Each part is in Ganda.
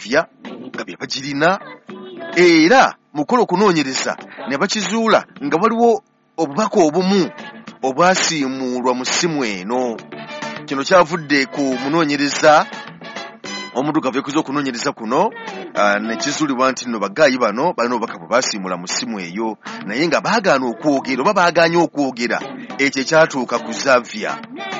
Xavier nga bye bagirina era mukolo okunoonyereza ne bakizuula nga waliwo obubaka obumu obwasiimuulwa mu ssimu eno. Kino kyavudde ku munoonyereza omuddugavu yakoze okunoonyereza kuno ne kizuulibwa nti nno bagaayi bano balina obubaka bwe basiimula mu ssimu eyo naye nga baagaana okwogera oba baaganye okwogera ekyo ekyatuuka ku Xavier.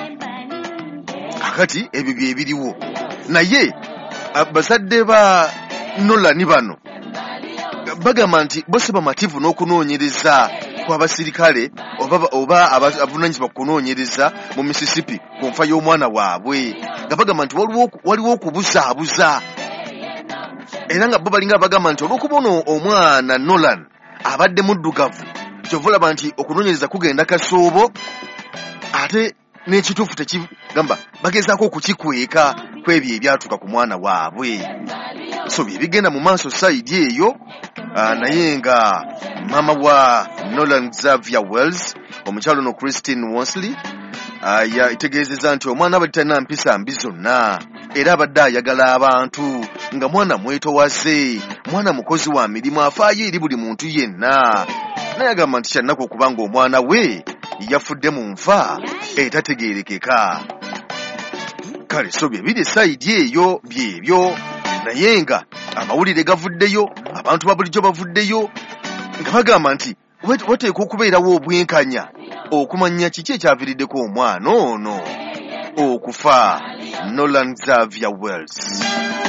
Kakati ebyo bye biriwo naye bazadde ba Nolan bano bagamba nti bose bamativu n'okunoonyereza kw'abasirikale oba abavunaanyizibwa kunoonyereza mu Mississippi ku nfa y'omwana waabwe nga bagamba nti waliwo okubuzaabuza era nga bo balinga bagamba nti olw'okuba ono omwana Nolan abadde muddugavu kyova olaba nti okunoonyereza kugenda kasoobo ate n'ekituufu tekigamba bagezaako okukikweka ku ebyo ebyatuuka ku mwana waabwe. So bye bigenda mu maaso sayidi eyo naye nga mama wa Nolan Xavier Wells omukyalo no Christine Worsley yategeezezza nti omwana abadde talina mpisa mbi zonna era abadde ayagala abantu nga mwana mwetowaze mwana mukozi wa mirimu afaayo eri buli muntu yenna naye agamba nti kyannaku okuba nga omwana we yafudde mu nfa etategeerekeka. Kale so bye biri sayidi eyo byebyo naye nga amawulire gavuddeyo abantu ba bulijjo bavuddeyo nga bagamba nti wateekwa okubeerawo obwenkanya okumanya kiki ekyaviiriddeko omwana ono okufa Nolan Xavier Wells.